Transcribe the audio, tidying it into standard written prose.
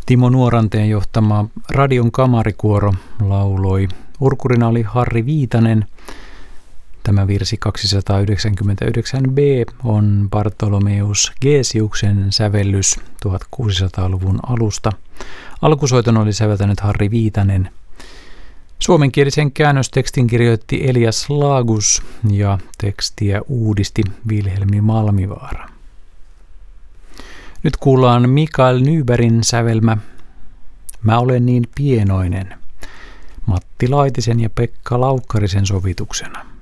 Timo Nuoranteen johtama Radion kamarikuoro lauloi. Urkurina oli Harri Viitanen. Tämä virsi 299b on Bartholomeus Gesiuksen sävellys 1600-luvun alusta. Alkusoiton oli säveltänyt Harri Viitanen. Suomenkielisen käännöstekstin kirjoitti Elias Lagus ja tekstiä uudisti Vilhelmi Malmivaara. Nyt kuullaan Mikael Nybergin sävelmä Mä olen niin pienoinen, Matti Laitisen ja Pekka Laukkarisen sovituksena.